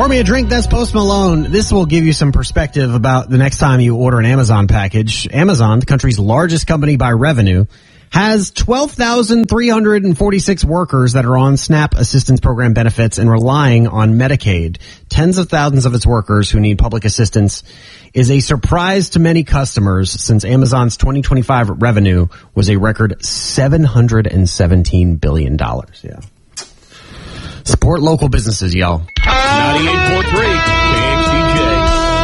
Me a Drink, that's Post Malone. This will give you some perspective about the next time you order an Amazon package. Amazon, the country's largest company by revenue, has 12,346 workers that are on SNAP assistance program benefits and relying on Medicaid. Tens of thousands of its workers who need public assistance is a surprise to many customers since Amazon's 2025 revenue was a record $717 billion. Yeah. Support local businesses, y'all. 98.3 KXDJ.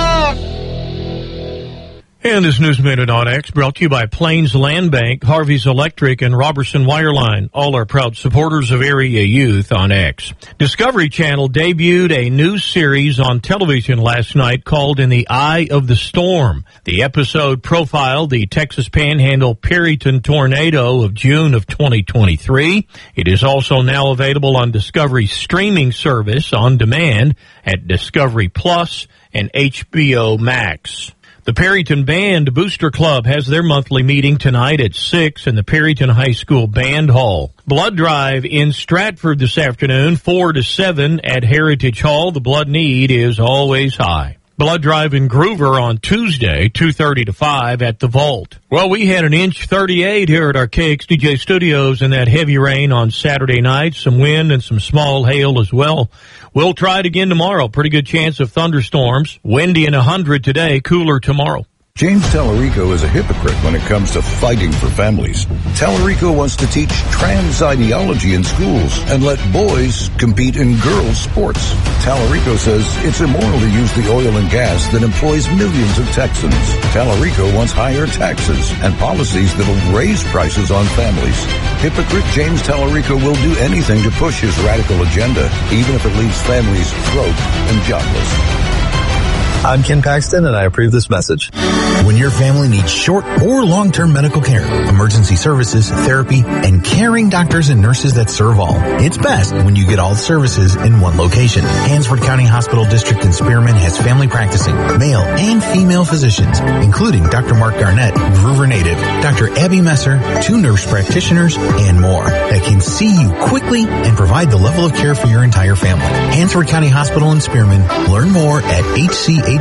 And this News Minute on X brought to you by Plains Land Bank, Harvey's Electric, and Robertson Wireline. All are proud supporters of area youth on X. Discovery Channel debuted a new series on television last night called In the Eye of the Storm. The episode profiled the Texas Panhandle Perryton tornado of June of 2023. It is also now available on Discovery's streaming service on demand at Discovery Plus and HBO Max. The Perryton Band Booster Club has their monthly meeting tonight at 6 in the Perryton High School Band Hall. Blood drive in Stratford this afternoon, 4 to 7 at Heritage Hall. The blood need is always high. Blood drive in Groover on Tuesday, 2:30 to 5 at the Vault. Well, we had an inch 38 here at our KXDJ studios in that heavy rain on Saturday night, some wind and some small hail as well. We'll try it again tomorrow. Pretty good chance of thunderstorms. Windy and 100 today, cooler tomorrow. James Tallarico is a hypocrite when it comes to fighting for families. Tallarico wants to teach trans ideology in schools and let boys compete in girls' sports. Tallarico says it's immoral to use the oil and gas that employs millions of Texans. Tallarico wants higher taxes and policies that'll raise prices on families. Hypocrite James Tallarico will do anything to push his radical agenda, even if it leaves families broke and jobless. I'm Ken Paxton, and I approve this message. When your family needs short or long-term medical care, emergency services, therapy, and caring doctors and nurses that serve all, it's best when you get all the services in one location. Hansford County Hospital District in Spearman has family practicing, male and female physicians, including Dr. Mark Garnett, Groover native, Dr. Abby Messer, 2 nurse practitioners, and more that can see you quickly and provide the level of care for your entire family. Hansford County Hospital in Spearman. Learn more at hchd.net.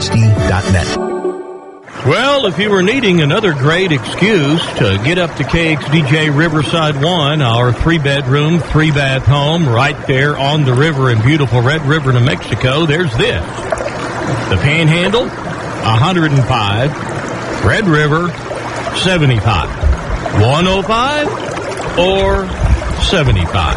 Well, if you were needing another great excuse to get up to KXDJ Riverside 1, our 3-bedroom, 3-bath home right there on the river in beautiful Red River, New Mexico, there's this. The Panhandle, 105. Red River, 75. 105 or 75.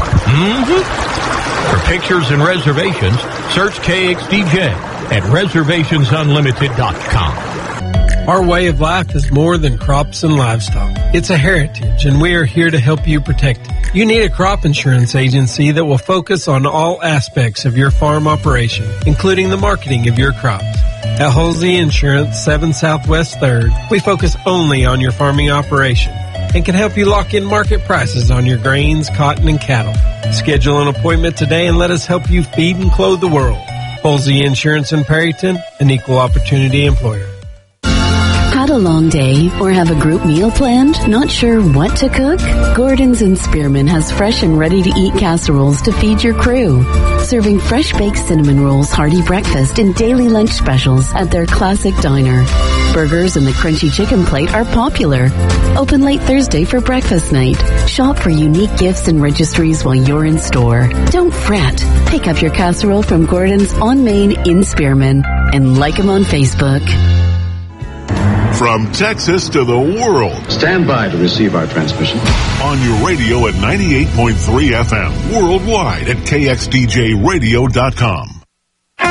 For pictures and reservations, search KXDJ at reservationsunlimited.com. Our way of life is more than crops and livestock. It's a heritage, and we are here to help you protect it. You need a crop insurance agency that will focus on all aspects of your farm operation, including the marketing of your crops. At Halsey Insurance, 7 Southwest 3rd, we focus only on your farming operation and can help you lock in market prices on your grains, cotton, and cattle. Schedule an appointment today and let us help you feed and clothe the world. Halsey Insurance in Perryton, an equal opportunity employer. Had a long day or have a group meal planned? Not sure what to cook? Gordon's in Spearman has fresh and ready-to-eat casseroles to feed your crew. Serving fresh-baked cinnamon rolls, hearty breakfast, and daily lunch specials at their classic diner. Burgers and the crunchy chicken plate are popular. Open late Thursday for breakfast night. Shop for unique gifts and registries while you're in store. Don't fret. Pick up your casserole from Gordon's on Main in Spearman and like them on Facebook. From Texas to the world. Stand by to receive our transmission. On your radio at 98.3 FM. Worldwide at KXDJRadio.com.